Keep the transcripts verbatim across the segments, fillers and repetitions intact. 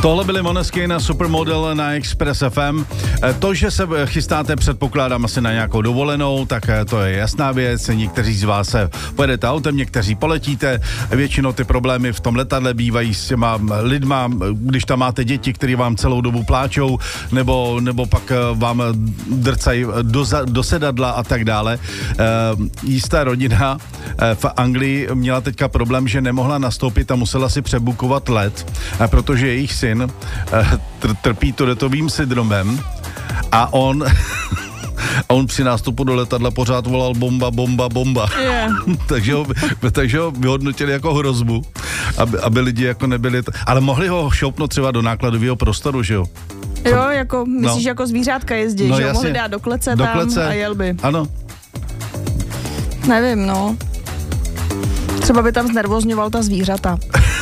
Tohle byly Måneskin na Supermodel na Express F M. To, že se chystáte, předpokládám asi na nějakou dovolenou, tak to je jasná věc. Někteří z vás se pojedete autem, někteří poletíte. Většinou ty problémy v tom letadle bývají s těma lidma, když tam máte děti, který vám celou dobu pláčou, nebo, nebo pak vám drcají do, do sedadla a tak dále. E, jistá rodina v Anglii měla teďka problém, že nemohla nastoupit a musela si přebukovat let, protože jejich syn tr- trpí Tourettovým syndromem a on a on při nástupu do letadla pořád volal bomba, bomba, bomba. Yeah. takže, ho, takže ho vyhodnotili jako hrozbu, aby, aby lidi jako nebyli... T- ale mohli ho šoupnout třeba do nákladového prostoru, že jo? Jo, jako, myslíš, no. Jako zvířátka jezdí, no, že ho mohli dát do klece do tam klece. A jel by. Ano. Nevím, no. Třeba by tam znervozňoval ta zvířata.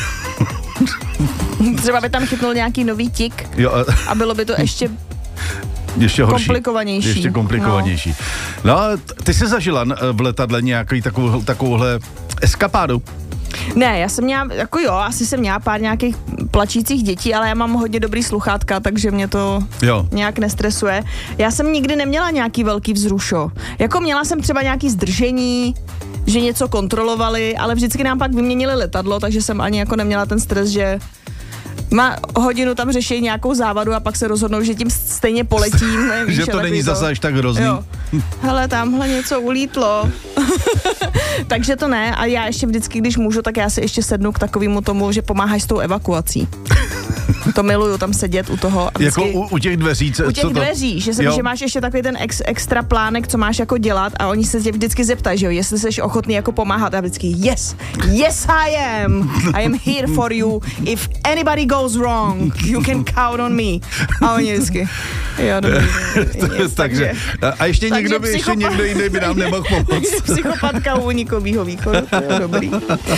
Třeba by tam chytnul nějaký nový tik jo, a... a bylo by to ještě... Ještě horší. Komplikovanější. Ještě komplikovanější. No, no ty jsi zažila v letadle nějaký takovou, takovouhle eskapádu? Ne, já jsem měla, jako jo, asi jsem měla pár nějakých plačících dětí, ale já mám hodně dobrý sluchátka, takže mě to jo. nějak nestresuje. Já jsem nikdy neměla nějaký velký vzrušo. Jako měla jsem třeba nějaký zdržení, že něco kontrolovali, ale vždycky nám pak vyměnili letadlo, takže jsem ani jako neměla ten stres, že má hodinu tam řeší nějakou závadu a pak se rozhodnou, že tím stejně poletím. Ne, že to není zase až tak hrozný. Jo. Hele, tamhle něco ulítlo. Takže to ne. A já ještě vždycky, když můžu, tak já si ještě sednu k takovému tomu, že pomáháš s tou evakuací. To miluju, tam sedět u toho. Vždycky, jako u, u těch dveří. U těch co to? dveří, že, jsem, že máš ještě takový ten ex, extra plánek, co máš jako dělat a oni se tě vždycky zeptají, že jo, jestli jsi ochotný jako pomáhat a vždycky yes, yes I am, I am here for you, if anybody goes wrong, you can count on me. A oni vždycky, jo, dobrý. Yes, takže, a ještě takže někdo by, psychopat, ještě někdo jiný by nám nemohl pomoct. Psychopatka u Unikovýho východu, to je dobrý.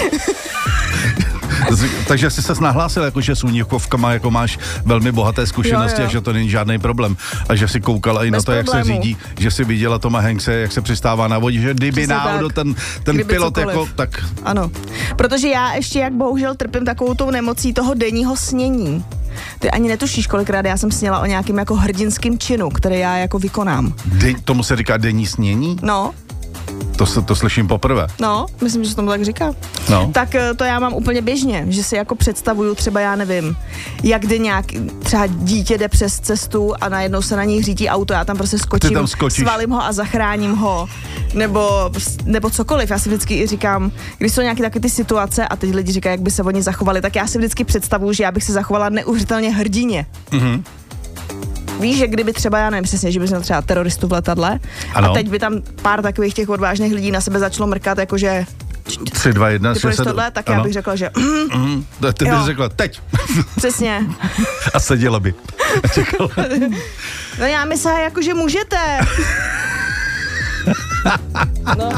Takže jsi se nahlásil, jako, že s únikovkama jako máš velmi bohaté zkušenosti jo, jo. a že to není žádný problém. A že si koukala i Bez na to, problému. Jak se řídí, že si viděla Toma Hankse, jak se přistává na vodě, že kdyby náhodou ten, ten kdyby pilot cokoliv. Jako, tak... Ano, protože já ještě jak bohužel trpím takovou tou nemocí toho denního snění. Ty ani netušíš, kolikrát já jsem sněla o nějakým jako hrdinským činu, který já jako vykonám. De- tomu se říká denní snění? No. To, to slyším poprvé. No, myslím, že se tomu tak říká. No. Tak to já mám úplně běžně, že si jako představuju třeba, já nevím, jak jde nějak, třeba dítě jde přes cestu a najednou se na něj řítí auto, já tam prostě skočím, tam svalím ho a zachráním ho, nebo, nebo cokoliv. Já si vždycky i říkám, když jsou nějaké takové ty situace a teď lidi říkají, jak by se oni zachovali, tak já si vždycky představuju, že já bych se zachovala neuvěřitelně hrdině. Mhm. Víš, že kdyby třeba, já nevím přesně, že by měl třeba teroristu v letadle ano. a teď by tam pár takových těch odvážných lidí na sebe začalo mrkat, jakože tři, dva, jedna, ty půjdeš tohle, tak ano. Já bych řekla, že mm, ty bys řekla, teď. Přesně. A seděla by. A čekala. No já myslím, jako, že můžete. No.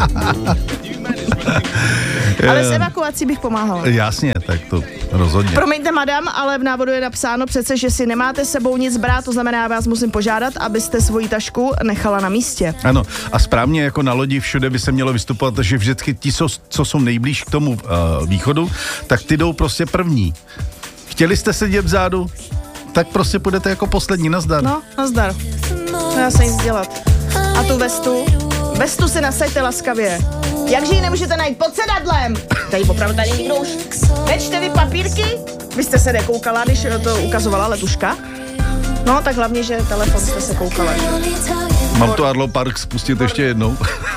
Ale s evakuací bych pomáhala. Jasně, tak to rozhodně. Promiňte, madam, ale v návodu je napsáno přece, že si nemáte sebou nic brát, to znamená, já vás musím požádat, abyste svoji tašku nechala na místě. Ano, a správně jako na lodi všude by se mělo vystupovat, že vždycky ti, co, co jsou nejblíž k tomu uh, východu, tak ty jdou prostě první. Chtěli jste sedět vzadu, tak prostě půjdete jako poslední, nazdar. No, nazdar. Nedá se nic dělat. A tu vestu, vestu si nasaďte laskavě. Jakže ji nemůžete najít pod sedadlem? Tady opravdu tady nikdo už. Nečte vy papírky? Vy jste se nekoukala, když to ukazovala letuška? No, tak hlavně, že telefon jste se koukala. Mám tu Arlo Park spustit ještě jednou.